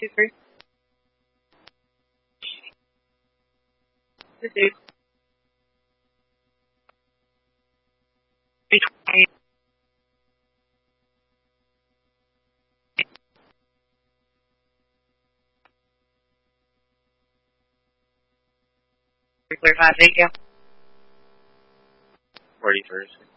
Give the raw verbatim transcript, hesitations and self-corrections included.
two three. This is three twenty. Clear five, thank you. forty-first.